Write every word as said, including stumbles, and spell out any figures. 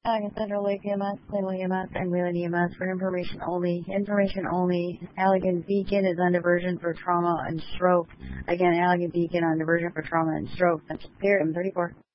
Allegan Central Lake E M S, Cleveland E M S, and Wheeling E M S for information only. Information only. Allegan Beacon is on diversion for trauma and stroke. Again, Allegan Beacon on diversion for trauma and stroke. That's Pier M thirty-four.